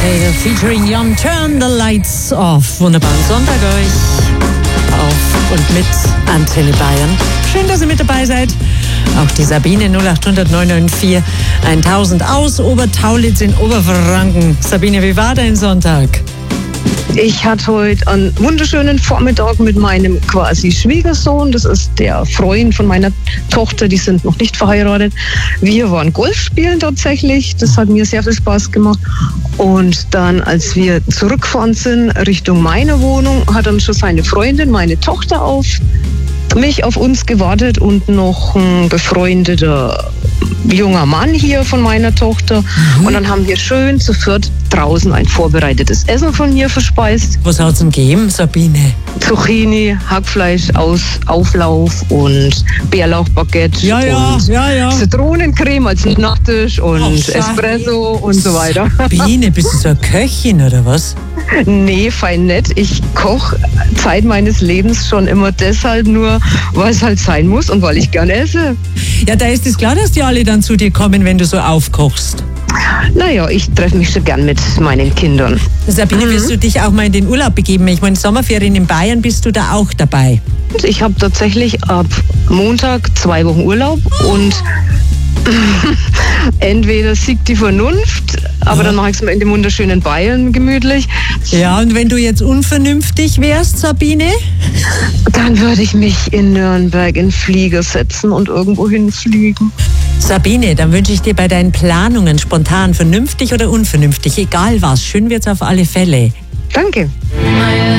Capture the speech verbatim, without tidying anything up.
Undertaker featuring Jan Turn the Lights Off. Wunderbaren Sonntag euch auf und mit Antenne Bayern. Schön, dass ihr mit dabei seid. Auch die Sabine null acht hundert neun neun vier tausend aus Obertaulitz in Oberfranken. Sabine, wie war dein Sonntag? Ich hatte heute einen wunderschönen Vormittag mit meinem quasi Schwiegersohn. Das ist der Freund von meiner Tochter, die sind noch nicht verheiratet. Wir waren Golf spielen tatsächlich. Das hat mir sehr viel Spaß gemacht. Und dann, als wir zurückgefahren sind Richtung meiner Wohnung, hat dann schon seine Freundin, meine Tochter, auf mich, auf uns gewartet und noch ein befreundeter junger Mann hier von meiner Tochter. Mhm. Und dann haben wir schön zu viert draußen ein vorbereitetes Essen von mir verspeist. Was hat's denn gegeben, Sabine? Zucchini, Hackfleisch aus Auflauf und Bärlauchbaguette ja, ja, und ja, ja. Zitronencreme als Nachtisch und oh, Espresso und so weiter. Sabine, bist du so eine Köchin oder was? Nee, fein nett. Ich koche Zeit meines Lebens schon immer deshalb nur, weil es halt sein muss und weil ich gern esse. Ja, da ist es klar, dass die alle dann zu dir kommen, wenn du so aufkochst. Naja, ich treffe mich schon gern mit meinen Kindern. Sabine, mhm. willst du dich auch mal in den Urlaub begeben? Ich meine, Sommerferien in Bayern, bist du da auch dabei? Ich habe tatsächlich ab Montag zwei Wochen Urlaub und entweder siegt die Vernunft, aber ja. dann mache ich es mir in dem wunderschönen Bayern gemütlich. Ja, und wenn du jetzt unvernünftig wärst, Sabine? Dann würde ich mich in Nürnberg in Flieger setzen und irgendwo hinfliegen. Sabine, dann wünsche ich dir bei deinen Planungen spontan vernünftig oder unvernünftig, egal was, schön wird's auf alle Fälle. Danke.